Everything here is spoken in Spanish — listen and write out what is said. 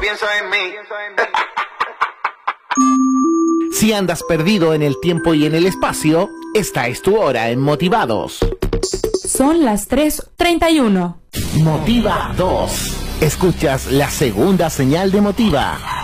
piensa en mí. Si andas perdido en el tiempo y en el espacio, esta es tu hora en Motivados. Son las 3:31. Motiva 2. Escuchas la segunda señal de Motiva.